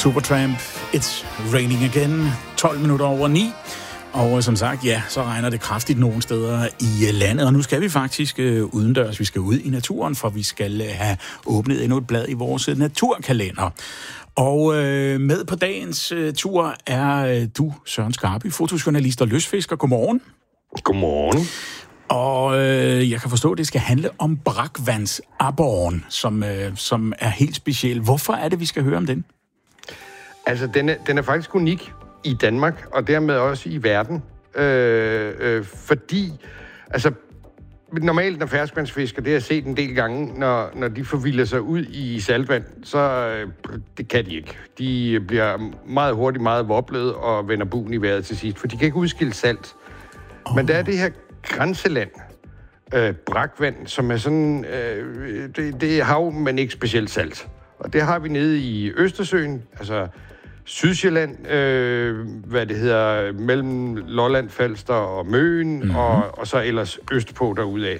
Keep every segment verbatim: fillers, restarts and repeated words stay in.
Supertramp, It's Raining Again, tolv minutter over ni. Og som sagt, ja, så regner det kraftigt nogle steder i landet. Og nu skal vi faktisk øh, udendørs. Vi skal ud i naturen, for vi skal øh, have åbnet endnu et blad i vores naturkalender. Og øh, med på dagens øh, tur er øh, du, Søren Skarby, fotojournalist og lystfisker. Godmorgen. Godmorgen. Og øh, jeg kan forstå, at det skal handle om brakvandsaborren, som, øh, som er helt speciel. Hvorfor er det, vi skal høre om den? Altså, den er, den er faktisk unik i Danmark, og dermed også i verden. Øh, øh, fordi, altså, normalt når ferskvandsfisker, det har jeg set en del gange, når, når de forvilder sig ud i saltvand, så øh, det kan de ikke. De bliver meget hurtigt meget wobblet og vender buen i vejret til sidst, for de kan ikke udskille salt. Oh. Men der er det her grænseland, øh, brakvand, som er sådan, øh, det, det er hav, men ikke specielt salt. Og det har vi nede i Østersøen, altså Sydsjælland, øh, hvad det hedder, mellem Lolland, Falster og Møn, mm-hmm. og, og så ellers østpå derudaf.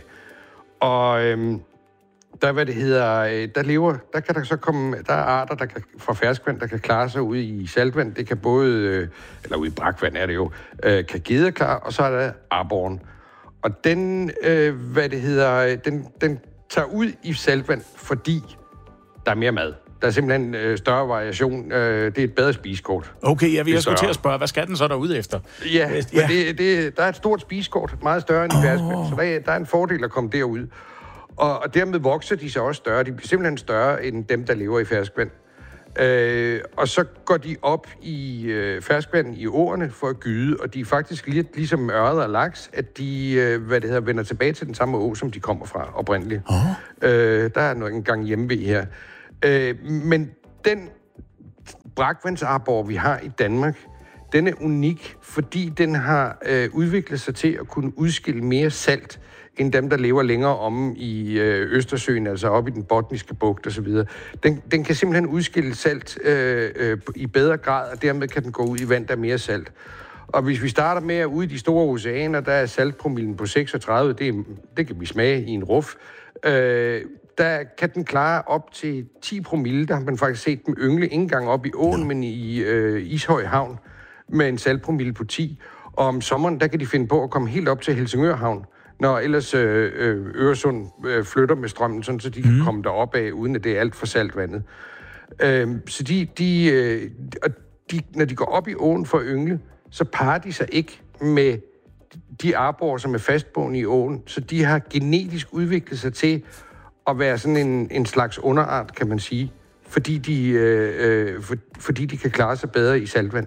Og øh, der, hvad det hedder, der lever, der kan der så komme, der er arter, der kan, fra ferskvand, der kan klare sig ude i saltvand. Det kan både, øh, eller ude i brakvand er det jo, øh, kan geder klare, og så er der aborren. Og den, øh, hvad det hedder, den, den tager ud i saltvand, fordi der er mere mad. Der er simpelthen øh, større variation. Øh, det er et bedre spisekort. Okay, jeg vil også til at spørge, hvad skal den så derude efter? Ja, men ja. Det, det, der er et stort spisekort, meget større end i ferskvand, oh. så der er, der er en fordel at komme derud. Og, og dermed vokser de så også større. De bliver simpelthen større end dem, der lever i ferskvand. Øh, og så går de op i øh, ferskvand i åerne for at gyde, og de er faktisk lidt ligesom ørred og laks, at de øh, hvad det hedder, vender tilbage til den samme å, som de kommer fra oprindeligt. Oh. Øh, der er noget engang hjemme ved her. Øh, men den brakvandsarbor, vi har i Danmark, den er unik, fordi den har øh, udviklet sig til at kunne udskille mere salt, end dem, der lever længere om i øh, Østersøen, altså op i den botniske bugt osv. Den, den kan simpelthen udskille salt øh, øh, i bedre grad, og dermed kan den gå ud i vand, der er mere salt. Og hvis vi starter med at ude i de store oceaner, der er saltpromillen på seksogtredive, det, er, det kan vi smage i en ruf. Øh, der kan den klare op til ti promille, der har man faktisk set dem yngle, ikke engang op i åen, ja. men i øh, Ishøj Havn, med en saltpromille på ti. Og om sommeren, der kan de finde på at komme helt op til Helsingør Havn, når ellers øh, Øresund øh, flytter med strømmen, sådan, så de kan mm. komme derop af, uden at det er alt for saltvandet. Øh, så de, de, øh, de, når de går op i åen for at yngle, så parer de sig ikke med de arborer, som er fastboende i åen, så de har genetisk udviklet sig til at være sådan en, en slags underart, kan man sige, fordi de, øh, for, fordi de kan klare sig bedre i saltvand.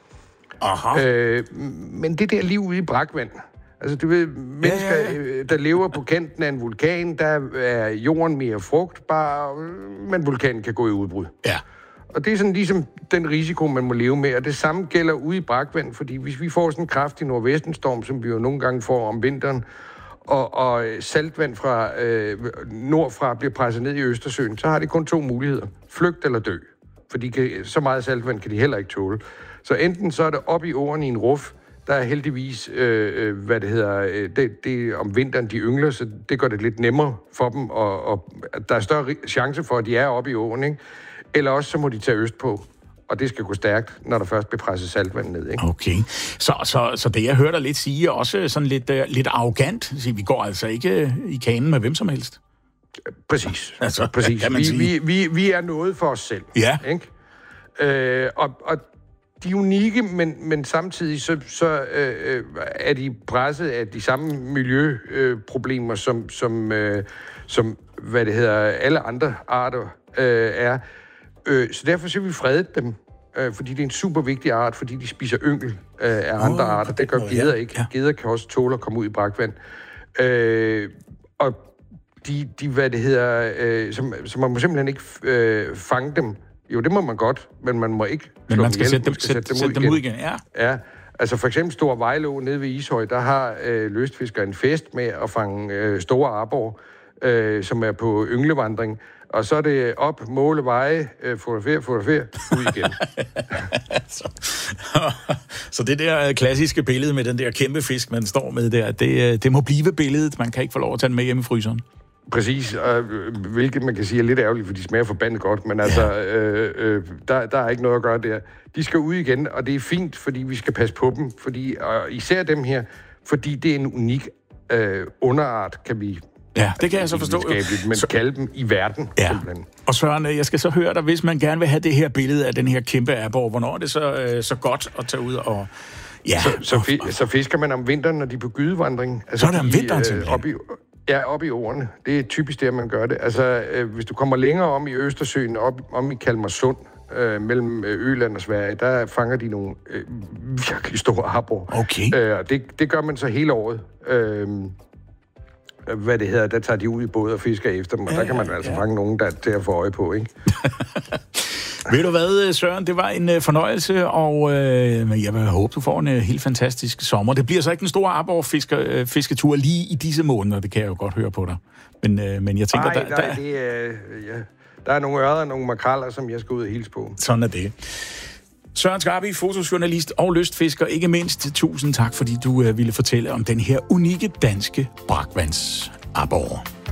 Aha. Øh, men det der liv ude i brakvand, altså du ved, mennesker, ja, ja, ja. der lever på kanten af en vulkan, der er jorden mere frugtbar, men vulkanen kan gå i udbrud. Ja. Og det er sådan ligesom den risiko, man må leve med, og det samme gælder ude i brakvand, fordi hvis vi får sådan en kraftig nordvestenstorm, som vi jo nogle gange får om vinteren, og, og saltvand fra øh, nordfra bliver presset ned i Østersøen, så har de kun to muligheder. Flygt eller dø. For de kan, så meget saltvand kan de heller ikke tåle. Så enten så er det op i åren i en ruf, der er heldigvis, øh, hvad det hedder, øh, det, det om vinteren de yngler, så det gør det lidt nemmere for dem, og, og der er større chance for, at de er oppe i åen, ikke? Eller også så må de tage øst på. Og det skal gå stærkt, når der først bliver presset saltvand ned, ikke? Okay. Så, så, så det, jeg hørte dig lidt sige, er også sådan lidt, uh, lidt arrogant. Så vi går altså ikke i kanen med hvem som helst. Præcis. Altså, Præcis. Kan man vi, sige. vi, vi, vi er noget for os selv. Ja. Ikke? Øh, og, og de er unikke, men, men samtidig så, så øh, er de presset af de samme miljøproblemer, øh, som, som, øh, som hvad det hedder, alle andre arter øh, er. Øh, så derfor så vi fredet dem, øh, fordi det er en super vigtig art, fordi de spiser yngel øh, af oh, andre arter. Det gør geder ikke. Ja. Geder kan også tåle at komme ud i brakvand. Øh, og de, de, hvad det hedder, øh, så, så man må simpelthen ikke øh, fange dem. Jo, det må man godt, men man må ikke men man skal, dem sætte dem, sætte, sætte dem, sætte dem ud igen. Ja. Ja, altså for eksempel Stor Vejlå nede ved Ishøj, der har øh, lystfiskere en fest med at fange øh, store arbor, øh, som er på ynglevandring. Og så er det op, måle, veje, øh, fotografere, fotografere, ud igen. så, så det der klassiske billede med den der kæmpe fisk, man står med der, det, det må blive billedet. Man kan ikke få lov at tage den med hjemme i fryseren. Præcis, og, hvilket man kan sige er lidt ærgerligt, for de smager forbandet godt, men altså, ja. øh, øh, der, der er ikke noget at gøre der. De skal ud igen, og det er fint, fordi vi skal passe på dem, fordi, og især dem her, fordi det er en unik øh, underart, kan vi... Ja, det kan jeg så forstå. Men så... kalde dem i verden, ja. simpelthen. Og Søren, jeg skal så høre dig, hvis man gerne vil have det her billede af den her kæmpe aborre, hvornår er det så, øh, så godt at tage ud og... Ja, så, så, fi- så fisker man om vinteren, når de er på gydevandring. Altså, så er det om de, vinteren, simpelthen? Øh, Ja, op i årene. Det er typisk der, man gør det. Altså, øh, hvis du kommer længere om i Østersøen, op om i Kalmarsund, øh, mellem Øland og Sverige, der fanger de nogle øh, virkelig store aborrer. Okay. Øh, og det, det gør man så hele året. Øh, hvad det hedder, der tager de ud i båd og fisker efter dem, og ja, der kan man altså ja. fange nogen, der er til at få øje på, ikke? Ved du hvad, Søren, det var en uh, fornøjelse, og uh, jeg vil håbe, du får en uh, helt fantastisk sommer. Det bliver så ikke en stor aborre-fisketur uh, lige i disse måneder, det kan jeg jo godt høre på dig. Men, uh, men jeg tænker, Ej, der, der, der, det, uh, ja. der er nogle ørder og nogle makraller, som jeg skal ud og hilse på. Sådan er det. Søren Skarby, fotojournalist og lystfisker, ikke mindst. Tusind tak, fordi du uh, ville fortælle om den her unikke danske brakvandsaborre.